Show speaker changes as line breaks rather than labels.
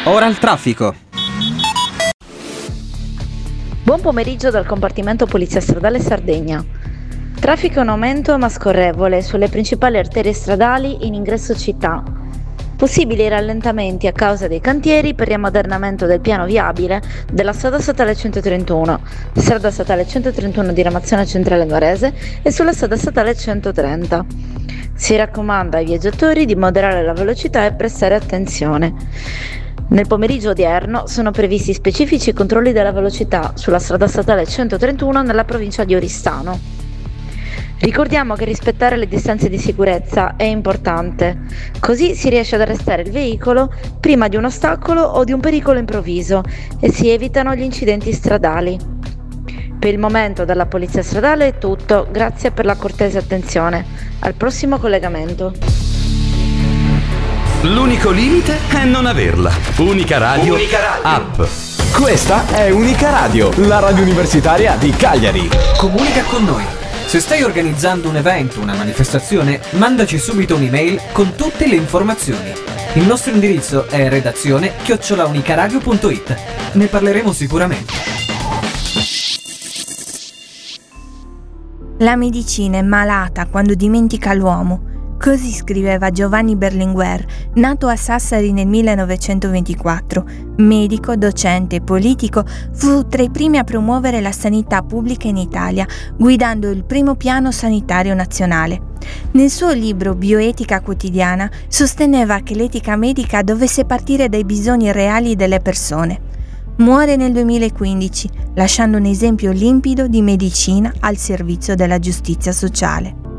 Ora il traffico.
Buon pomeriggio dal compartimento Polizia Stradale Sardegna. Traffico in aumento ma scorrevole sulle principali arterie stradali in ingresso città. Possibili rallentamenti a causa dei cantieri per riammodernamento del piano viabile della strada statale 131, strada statale 131 di Ramazione Centrale Nuorese e sulla strada statale 130. Si raccomanda ai viaggiatori di moderare la velocità e prestare attenzione. Nel pomeriggio odierno sono previsti specifici controlli della velocità sulla strada statale 131 nella provincia di Oristano. Ricordiamo che rispettare le distanze di sicurezza è importante, così si riesce ad arrestare il veicolo prima di un ostacolo o di un pericolo improvviso e si evitano gli incidenti stradali. Per il momento dalla Polizia Stradale è tutto, grazie per la cortese attenzione. Al prossimo collegamento.
L'unico limite è non averla. Unica Radio App.
Questa è Unica Radio, la radio universitaria di Cagliari.
Comunica con noi. Se stai organizzando un evento, una manifestazione, mandaci subito un'email con tutte le informazioni. Il nostro indirizzo è redazione@unicaradio.it. Ne parleremo sicuramente.
La medicina è malata quando dimentica l'uomo. Così scriveva Giovanni Berlinguer, nato a Sassari nel 1924. Medico, docente e politico, fu tra i primi a promuovere la sanità pubblica in Italia, guidando il primo piano sanitario nazionale. Nel suo libro Bioetica quotidiana sosteneva che l'etica medica dovesse partire dai bisogni reali delle persone. Muore nel 2015, lasciando un esempio limpido di medicina al servizio della giustizia sociale.